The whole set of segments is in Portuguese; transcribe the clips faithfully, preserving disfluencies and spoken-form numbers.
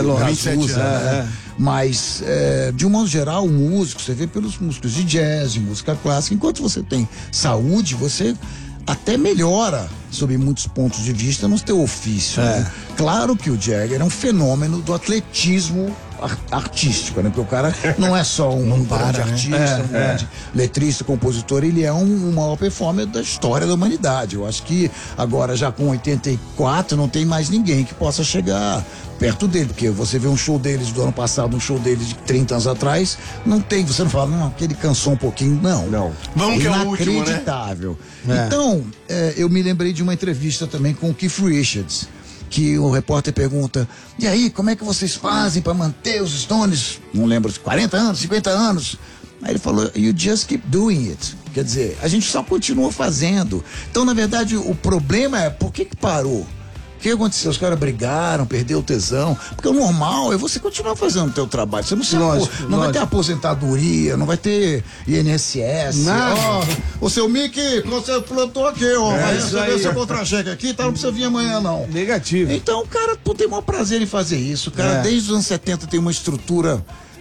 lógico. Cazuza, É, né? é. Mas, é, de um modo geral, o músico, você vê pelos músicos de jazz, de música clássica, enquanto você tem saúde, você até melhora, sob muitos pontos de vista, no teu ofício. É. Né? Claro que o Jagger é um fenômeno do atletismo ar- artístico, né? Porque o cara não é só um, um grande para, né? artista, É, um grande letrista, compositor, ele é um, o maior performer da história da humanidade. Eu acho que agora, já com oitenta e quatro, não tem mais ninguém que possa chegar perto dele, porque você vê um show deles do ano passado, um show deles de trinta anos atrás, não tem, você não fala, não, aquele cansou um pouquinho, não. Não. Vamos que é o último, né? Inacreditável. É. Então, é, eu me lembrei de uma entrevista também com o Keith Richards, que o repórter pergunta, e aí, como é que vocês fazem para manter os Stones, não lembro, quarenta anos, cinquenta anos? Aí ele falou, you just keep doing it. Quer dizer, a gente só continua fazendo. Então, na verdade, o problema é, por que que parou? O que aconteceu? Os caras brigaram, perdeu o tesão. Porque o normal é você continuar fazendo o teu trabalho. Você não, se Lógico, apo- não vai lógico. ter aposentadoria, não vai ter I N S S. Nada. Ó, o seu Mickey, você plantou aqui, ó. É vai isso receber aí. seu contra-cheque aqui, tá? Não precisa vir amanhã, não. Negativo. Então o cara pô, tem o maior prazer em fazer isso. O cara, É. desde os anos setenta, tem uma estrutura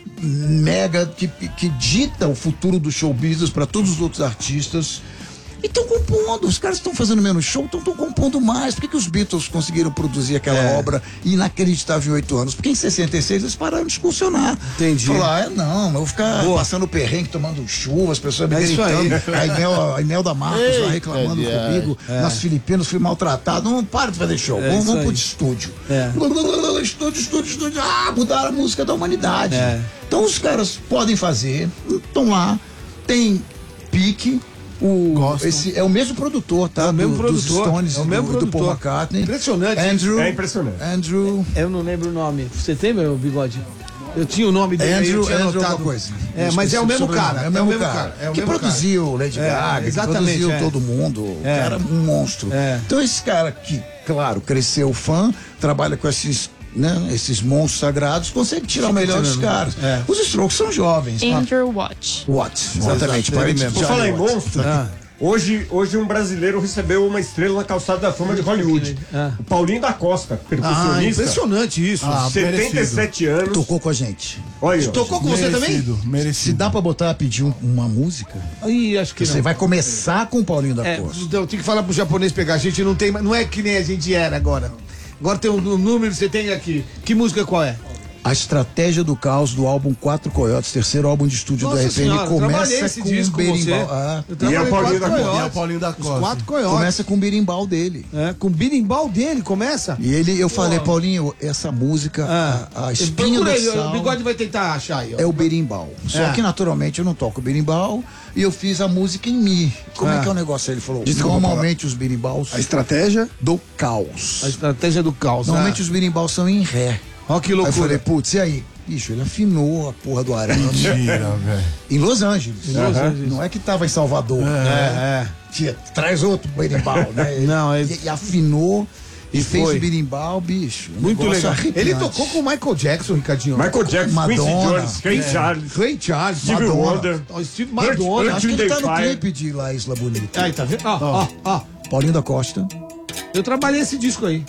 mega que, que dita o futuro do show business para todos os outros artistas. E estão compondo, os caras estão fazendo menos show, estão compondo mais. Por que, que os Beatles conseguiram produzir aquela É. obra inacreditável em oito anos? Porque em sessenta e seis eles pararam de excursionar. Entendi. Falaram, ah, não, eu vou ficar Boa. passando perrengue, tomando chuva, as pessoas me É isso gritando. aí. A Inel, a Inelda Marcos lá Eita, reclamando diacho. comigo. Nas Filipinas fui maltratado. Não, para de fazer show, É vamos, isso vamos pro aí. estúdio. É. Estúdio, estúdio, estúdio. Ah, mudaram a música da humanidade. É. Então os caras podem fazer, estão lá, tem pique. O, Gostam. esse é o mesmo produtor, tá? É o mesmo Do- dos produtor, Stones, é o mesmo do, do Paul produtor. McCartney. Impressionante. Andrew, É impressionante. Andrew, Eu não lembro o nome. Você tem, meu bigode? Eu tinha o nome dele, aí eu Andrew, tinha Andrew anotado. alguma coisa. É, Eu mas é o esqueci mesmo sobrenome. cara. É o mesmo cara. É o que mesmo produziu Lady É, Gaga, que exatamente, produziu é. todo mundo. O É. cara é um monstro. É. Então esse cara que, claro, cresceu fã, trabalha com esses, né, esses monstros sagrados, consegue tirar o melhor dos caras. É. Os Strokes são jovens. Andrew Watch. What? Exatamente. Exato, ele parente mesmo. de Por falar em Charlie Watts. monstro, Ah. hoje, hoje um brasileiro recebeu uma estrela na calçada da fama de Hollywood. Ah. O Paulinho da Costa, Ah, percussionista. impressionante isso. Ah, setenta e sete anos. Tocou com a gente. Olha aí, ó. Tocou com você também? Merecido, merecido. Se dá pra botar a pedir um- uma música, Ih, acho que você não. vai começar com o Paulinho da É, Costa. então, tem que falar pro japonês pegar. A gente não tem, não é que nem a gente era agora. Agora tem um, um número, você tem aqui. Que música qual é? A Estratégia do Caos do álbum Quatro Coiotes, terceiro álbum de estúdio Nossa do R P M, senhora, eu trabalhei começa esse com disco um com você. berimbau. Ah, Eu E trabalhei a Paulinho quatro da Costa. coiotes. E a Paulinho da Os Costa. quatro coiotes. começa com o berimbau dele. É, com o birimbau dele, começa? E ele, eu falei, Paulinho, essa música, Ah, a, a espinha procura aí, dorsal o bigode vai tentar achar aí, ó. é o berimbau. Só É. que naturalmente eu não toco berimbau e eu fiz a música em mi. Como Ah. é que é o negócio? Ele falou, Desculpa, normalmente os berimbaus A estratégia? do caos. A estratégia do caos. Normalmente ah. os berimbaus são em ré. Ó que Aí eu loucura. falei, putz, e aí? Bicho, ele afinou a porra do arame Mentira, velho. em Los Angeles. Em Los Angeles. Não é que tava em Salvador. É, é. Tia, traz outro berimbau, né? Não, é- e, e afinou e, E fez foi. o berimbau, bicho. um Muito negócio legal. arrepiante. Ele tocou com o Michael Jackson, Ricardinho. Michael Jackson, Quincy Madonna. Jones, Ray É. Charles, Ray Charles, Stevie Madonna. Wonder. Ó, Steve Hurt- Madonna. Hurt- Acho que ele tá no Fire. clipe de La Isla Bonita. Aí, tá vendo? Ó, ó, ó. Paulinho da Costa. Eu trabalhei esse disco aí.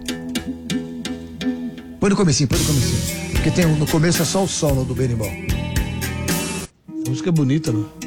Põe no comecinho, põe no comecinho. Porque tem, no começo é só o solo do berimbau. A música é bonita, mano.